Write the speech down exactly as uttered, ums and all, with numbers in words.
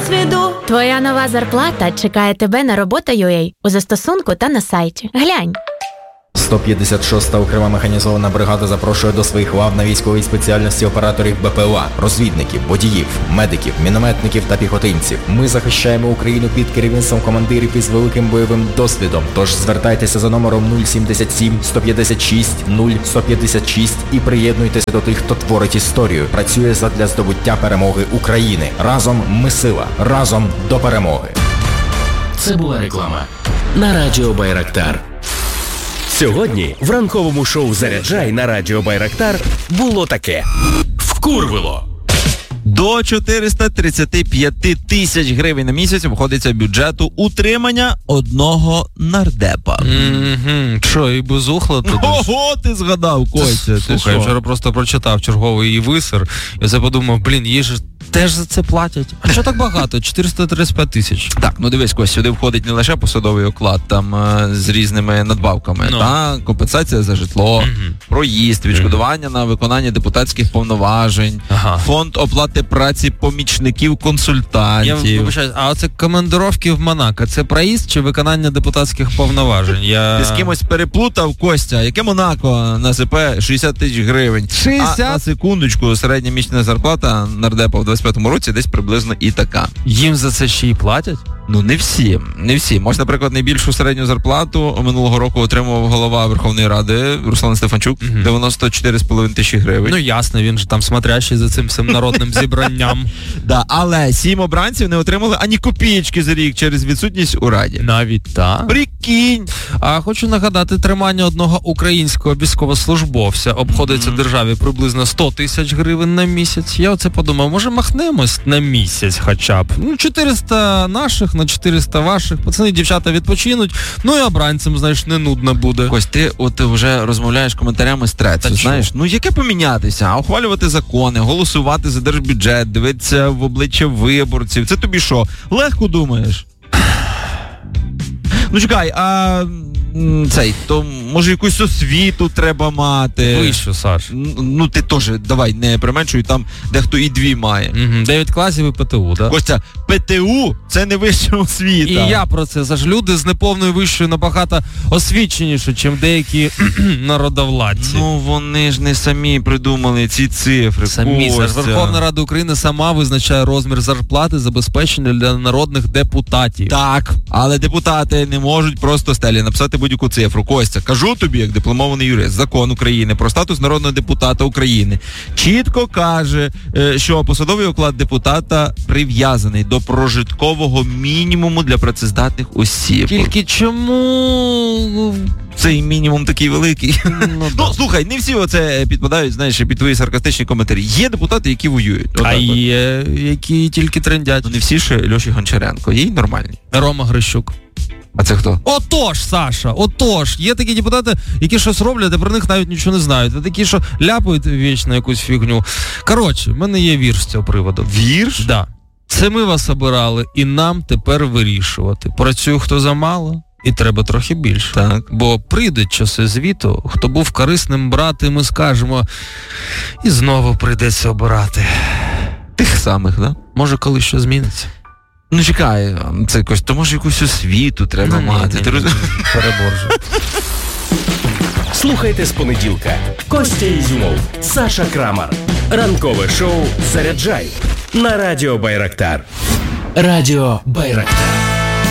досвіду. Твоя нова зарплата чекає тебе на робота точка ю а у застосунку та на сайті. Глянь. сто п'ятдесят шоста окрема механізована бригада запрошує до своїх лав на військовій спеціальності операторів Бе Пе О А, розвідників, водіїв, медиків, мінометників та піхотинців. Ми захищаємо Україну під керівництвом командирів із великим бойовим досвідом. Тож звертайтеся за номером нуль сімдесят сім сто п'ятдесят шість нуль сто п'ятдесят шість і приєднуйтеся до тих, хто творить історію. Працює задля здобуття перемоги України. Разом ми сила. Разом до перемоги. Це була реклама на Радіо Байрактар. Сьогодні в ранковому шоу «Заряджай» на Радіо Байрактар було таке. Вкурвило! До чотириста тридцять п'ять тисяч гривень на місяць обходиться бюджету утримання одного нардепа. Mm-hmm. Що, і безухла туди? Ого, ти згадав, Костя. Ти Слухай, я вчора просто прочитав черговий її висер. Я це подумав, блін, їй ж теж за це платять. А що так багато? чотириста тридцять п'ять тисяч. Так, ну дивись, Костя, сюди входить не лише посадовий оклад, там е, з різними надбавками, ну. та компенсація за житло, mm-hmm. проїзд, відшкодування mm-hmm. на виконання депутатських повноважень, ага. фонд оплати праці помічників-консультантів. Я вибачаю, а оце командировки в Монако, це проїзд чи виконання депутатських повноважень? Я... Ти з кимось переплутав, Костя? Яке Монако на ЗП шістдесят тисяч гривень? шістдесят? А на секундочку, середня місячна зарплата нардепа в двадцять п'ятому році десь приблизно і така. Їм за це ще й платять? Ну, не всі, не всі. Може, наприклад, найбільшу середню зарплату минулого року отримував голова Верховної Ради Руслан Стефанчук, mm-hmm. дев'яносто чотири з половиною тисячі гривень. Ну, ясно, він же там смотрящий за цим всім народним зібранням. Да, але сім обранців не отримали ані копієчки за рік через відсутність у Раді. Навіть так? Прикинь! А хочу нагадати, тримання одного українського військовослужбовця обходиться mm-hmm. державі приблизно сто тисяч гривень на місяць. Я оце подумав, може махнемось на місяць хоча б. Ну, чотириста наших на чотириста ваших, пацани, дівчата відпочинуть, ну і обранцям, знаєш, не нудно буде. Кось, ти от вже розмовляєш коментарями з трецу, знаєш, ну яке помінятися, а ухвалювати закони, голосувати за держбюджет, дивитися в обличчя виборців, це тобі що, легко думаєш? Ну чекай, а цей, то може якусь освіту треба мати. Вищо, Саш. Ну ти теж, давай, не применшуй, там дехто і дві має. Угу. Дев'ять класів і Пе Те У, да? Костя, Пе Те У це не вища освіта. І я про це, Саш, люди з неповною вищою набагато освіченіші, ніж деякі народовладці. Ну вони ж не самі придумали ці цифри, самі, Костя. Саш, Верховна Рада України сама визначає розмір зарплати, забезпечення для народних депутатів. Так, але депутати не можуть просто стелі написати будь-яку цифру. Костя, кажу тобі, як дипломований юрист, закон України про статус народного депутата України чітко каже, що посадовий оклад депутата прив'язаний до прожиткового мінімуму для працездатних осіб. Тільки чому цей мінімум такий великий? Ну, ну слухай, не всі оце підпадають, знаєш, під твої саркастичні коментарі. Є депутати, які воюють. А є, які тільки трендять. Ну не всі ще Льоші Гончаренко, є й нормальні. Рома Грищук. А це хто? Отож, Саша, отож. Є такі депутати, які щось роблять, а про них навіть нічого не знають. А такі, що ляпають вічно якусь фігню. Коротше, в мене є вірш з цього приводу. Вірш? Да. Це ми вас обирали, і нам тепер вирішувати. Працює хто замало, і треба трохи більше. Так. Бо прийдуть часи звіту, хто був корисним брати, ми скажемо, і знову прийдеться обирати. Тих самих, да? Може, коли що зміниться. Ну чекай, це якось, то може якусь освіту треба ну, мати. Ні, ні, ні, ні. Переборжу. Слухайте з понеділка. Костя Ізюмов, Саша Крамар. Ранкове шоу «Заряджай» на Радіо Байрактар. Радіо Байрактар.